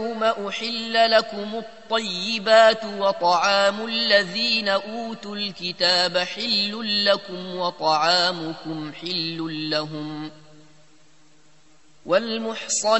اليوم أحل لكم الطيبات وطعام الذين أوتوا الكتاب حل لكم وطعامكم حل لهم والمحصنات